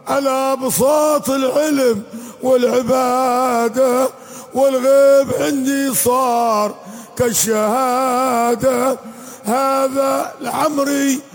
على بساط العلم والعبادة، والغيب عندي صار كالشهادة. هذا لعمري